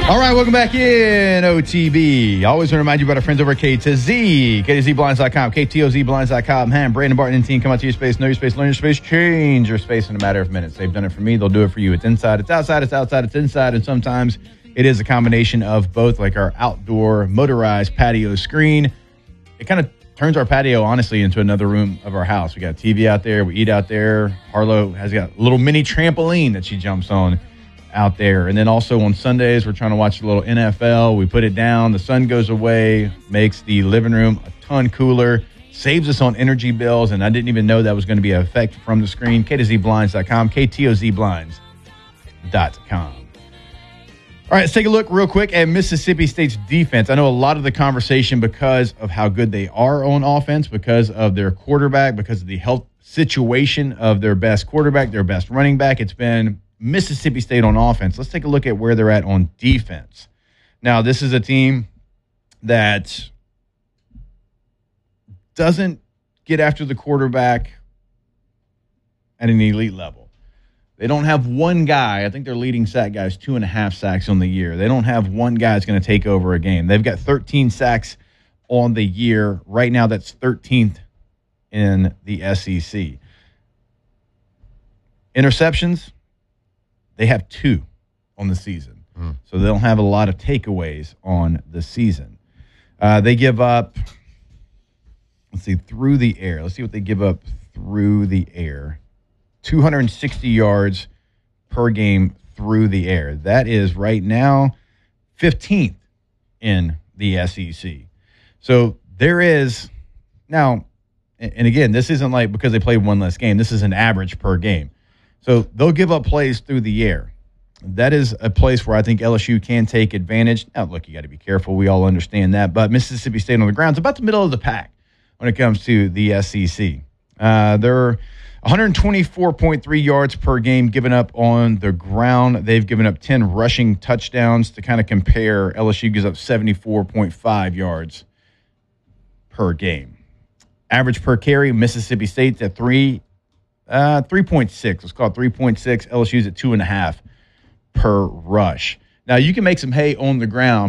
All right, welcome back in OTB. Always want to remind you about our friends over at K2Z, K2ZBlinds.com, KTOZBlinds.com. Man, Brandon Barton and team come out to your space, know your space, learn your space, change your space in a matter of minutes. They've done it for me. They'll do it for you. It's inside, it's outside, it's outside, it's inside, and sometimes it is a combination of both, like our outdoor motorized patio screen. It kind of turns our patio, honestly, into another room of our house. We got a TV out there. We eat out there. Harlow has got a little mini trampoline that she jumps on out there. And then also on Sundays, we're trying to watch a little NFL. We put it down. The sun goes away, makes the living room a ton cooler, saves us on energy bills. And I didn't even know that was going to be an effect from the screen. K2ZBlinds.com, KTOZBlinds.com. All right, let's take a look real quick at Mississippi State's defense. I know a lot of the conversation because of how good they are on offense, because of their quarterback, because of the health situation of their best quarterback, their best running back. It's been Mississippi State on offense. Let's take a look at where they're at on defense. Now, this is a team that doesn't get after the quarterback at an elite level. They don't have one guy. I think their leading sack guy is 2.5 sacks on the year. They don't have one guy that's going to take over a game. They've got 13 sacks on the year. Right now, that's 13th in the SEC. Interceptions, they have 2 on the season. So they don't have a lot of takeaways on the season. They give up, through the air. Let's see what they give up through the air. 260 yards per game through the air. That is right now 15th in the SEC. So there is now, and again, this isn't like because they played one less game. This is an average per game. So they'll give up plays through the air. That is a place where I think LSU can take advantage. Now, look, you got to be careful. We all understand that. But Mississippi State on the ground is about the middle of the pack when it comes to the SEC. They're 124.3 yards per game given up on the ground. They've given up 10 rushing touchdowns. To kind of compare, LSU gives up 74.5 yards per game. Average per carry, Mississippi State's at 3.6. Let's call it 3.6. LSU's at 2.5 per rush. Now, you can make some hay on the ground,